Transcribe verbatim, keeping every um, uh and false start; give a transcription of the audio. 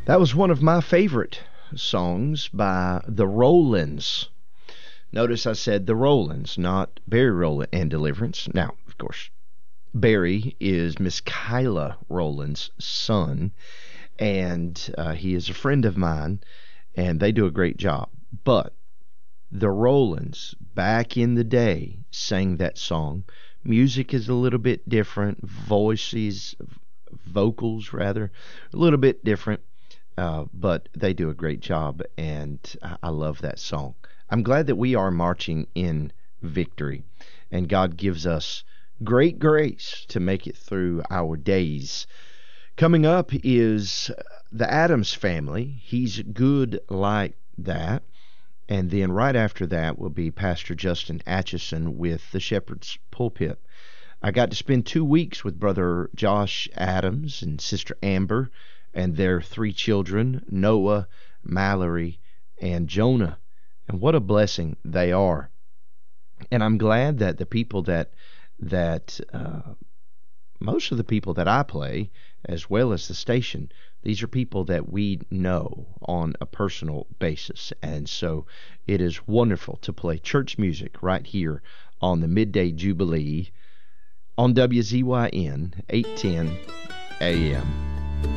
That was one of my favorite songs by the Rollins. Notice I said the Rollins, not Barry Rowland and Deliverance. Now, of course, Barry is Miss Kyla Rowland's son, and uh, he is a friend of mine, and they do a great job. But the Rollins, back in the day, sang that song. Music is a little bit different. Voices, vocals, rather, a little bit different. Uh, but they do a great job, and I, I love that song. I'm glad that we are marching in victory, and God gives us great grace to make it through our days. Coming up is the Adams Family. He's good like that. And then right after that will be Pastor Justin Atchison with the Shepherd's Pulpit. I got to spend two weeks with Brother Josh Adams and Sister Amber and their three children, Noah, Mallory, and Jonah. And what a blessing they are. And I'm glad that the people that, that uh, most of the people that I play, as well as the station, these are people that we know on a personal basis. And so it is wonderful to play church music right here on the Midday Jubilee on W Z Y N eight ten A M.